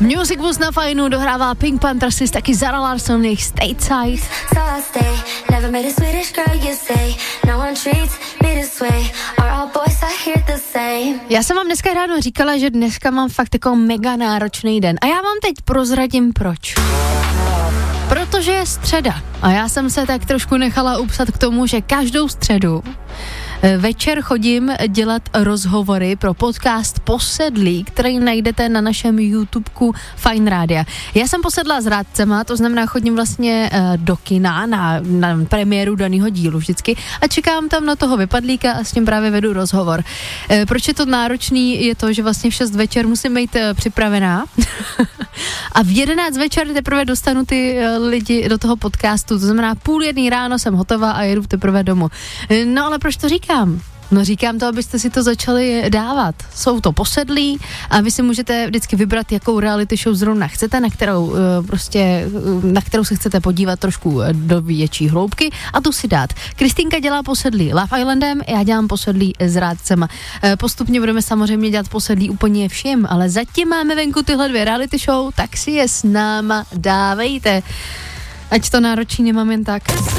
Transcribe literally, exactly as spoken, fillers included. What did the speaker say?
Music Bus na Fajnu dohrává Pink Panthers, taky Zara Larsson, jejich Stateside. Já jsem vám dneska ráno říkala, že dneska mám fakt jako mega náročný den. A já vám teď prozradím proč. Protože je středa a já jsem se tak trošku nechala upsat k tomu, že každou středu večer chodím dělat rozhovory pro podcast Posedlí, který najdete na našem YouTubeku Fajn Rádia. Já jsem posedla s rádcema, to znamená chodím vlastně do kina na, na premiéru daného dílu vždycky a čekám tam na toho vypadlíka a s tím právě vedu rozhovor. Proč je to náročný, je to, že vlastně v šest večer musím být připravená a v jedenáct večer teprve dostanu ty lidi do toho podcastu, to znamená půl jedný ráno jsem hotová a jedu teprve domů. No ale proč to říkám? No říkám to, abyste si to začali dávat. Jsou to Posedlí a vy si můžete vždycky vybrat, jakou reality show zrovna chcete, na kterou prostě, na kterou se chcete podívat trošku do větší hloubky a tu si dát. Kristýnka dělá Posedlí Love Islandem, já dělám Posedlí s rádcema. Postupně budeme samozřejmě dělat Posedlí úplně všim, ale zatím máme venku tyhle dvě reality show, tak si je s náma dávejte. Ať to náročí nemám jen tak.